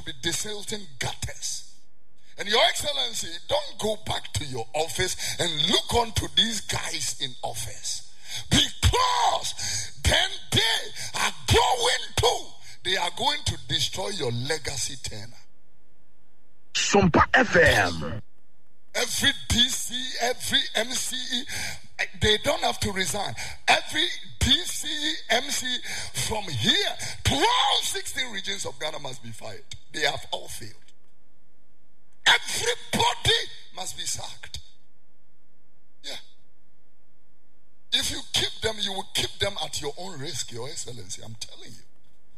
be desilting gutters. And Your Excellency, don't go back to your office and look on to these guys in office. Because then they are going to destroy your legacy tenure. Sumpa FM. Every DC, every MCE, they don't have to resign. Every DCE, MCE from here to all 16 regions of Ghana must be fired. They have all failed. Everybody must be sacked. Yeah. If you keep them, you will keep them at your own risk, Your Excellency. I'm telling you.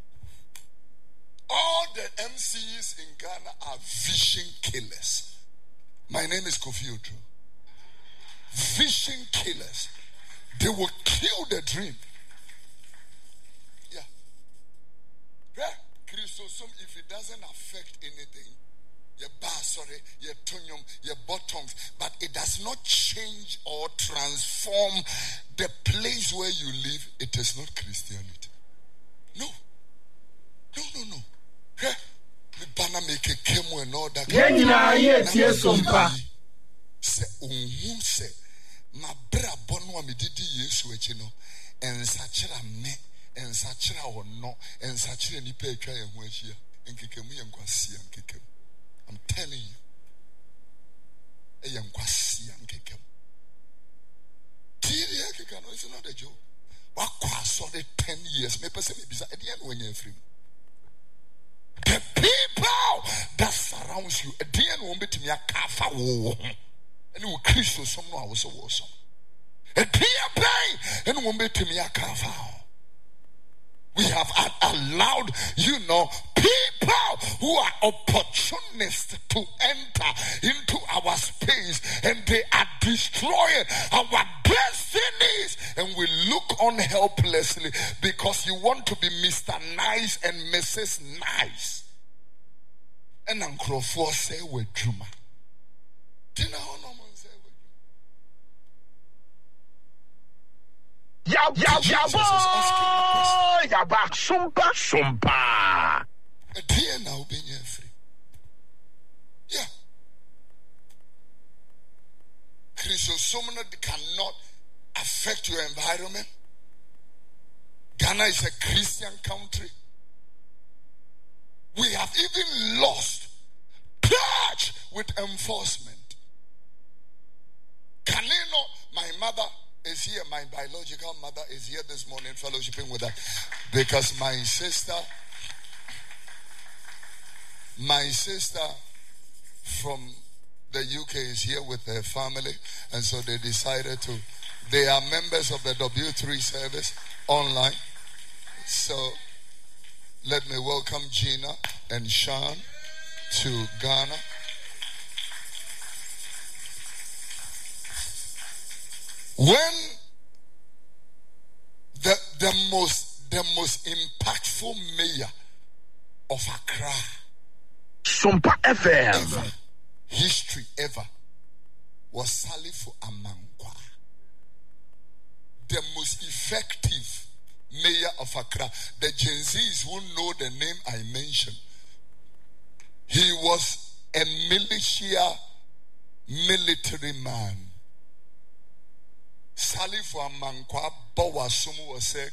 All the MCEs in Ghana are vision killers. My name is Kofi Ojo. Vision killers. They will kill the dream. Yeah. Yeah. Chrysosome, if it doesn't affect anything, your your tonium, your bottoms, but it does not change or transform the place where you live, it is not Christianity. No. Yeah. Bana make a kemo and all that. Se unhu se ma bra bono mi didi Yesu echi no ensachira me ensachira ono ensachira ni pa atwa ehu ahia nkekemu ye nkwasia nkekemu. I'm telling you, nkwasia nkekemu. Tiri ekeka no, it's not a joke. Wakwa so the 10 years me pese me bisa e dey no nya free. The people that surrounds you, a day and won't be to me a kafa wo. And you will Christ some no I was so awesome. A dear pain and won't be to me a kafa. We have allowed, people who are opportunists to enter into our space, and they are destroying our destinies, and we look on helplessly because you want to be Mr. Nice and Mrs. Nice. And Uncle For say with Juma. Do you know how no man say with Yaba sumpa. A dear now being free. Yeah. Chrysosome cannot affect your environment. Ghana is a Christian country. We have even lost touch with enforcement. Kanino, my mother is here, my biological mother is here this morning fellowshipping with us because my sister from the UK is here with her family, and so they decided they are members of the W3 service online. So let me welcome Gina and Sean to Ghana. When the most impactful mayor of Accra, Sumpa FM, history ever, was Salifo Amankwa, the most effective mayor of Accra. The Gen Zs who know the name I mentioned. He was a military man. Salifo Amankwa Bawasumu was say,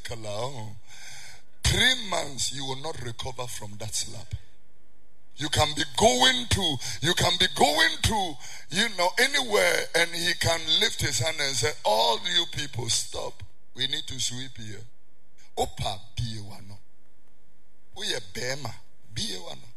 3 months you will not recover from that slap. You can be going to, anywhere, and he can lift his hand and say, all you people stop. We need to sweep here. Opa biewano. Uye bema biewano.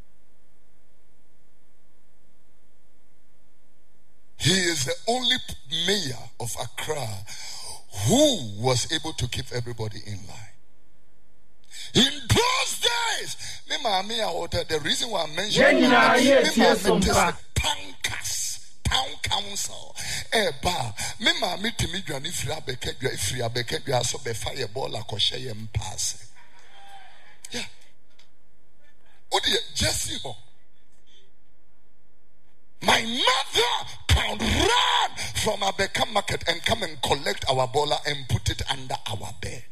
He is the only mayor of Accra who was able to keep everybody in line. In those days, the reason why I'm mentioning town council. Yeah. Jesse. My mother can run from Abeka Market and come and collect our bola and put it under our bed.